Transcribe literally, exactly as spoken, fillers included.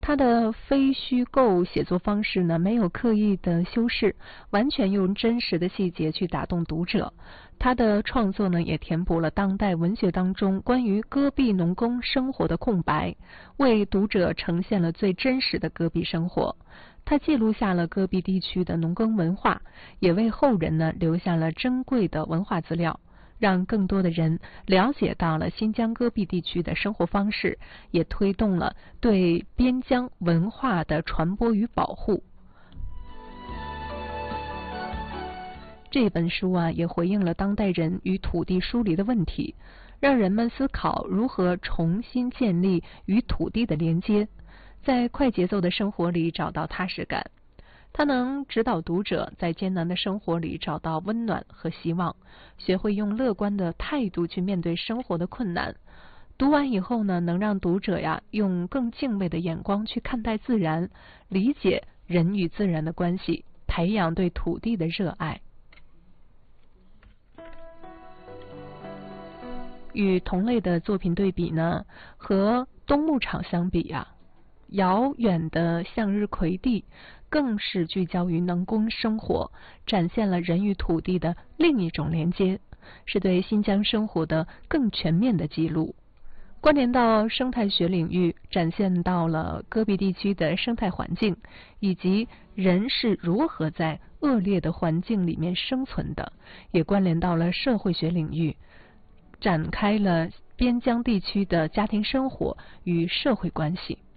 他的非虚构写作方式呢，没有刻意的修饰，完全用真实的细节去打动读者。他的创作呢，也填补了当代文学当中关于戈壁农工生活的空白，为读者呈现了最真实的戈壁生活。他记录下了戈壁地区的农耕文化，也为后人呢留下了珍贵的文化资料，让更多的人了解到了新疆戈壁地区的生活方式，也推动了对边疆文化的传播与保护。这本书啊，也回应了当代人与土地疏离的问题，让人们思考如何重新建立与土地的连接，在快节奏的生活里找到踏实感。它能指导读者在艰难的生活里找到温暖和希望，学会用乐观的态度去面对生活的困难。读完以后呢，能让读者呀用更敬畏的眼光去看待自然，理解人与自然的关系，培养对土地的热爱。与同类的作品对比呢，和冬牧场相比呀、啊，遥远的向日葵地更是聚焦于农工生活，展现了人与土地的另一种连接，是对新疆生活的更全面的记录。关联到生态学领域，展现到了戈壁地区的生态环境，以及人是如何在恶劣的环境里面生存的，也关联到了社会学领域，展开了边疆地区的家庭生活与社会关系。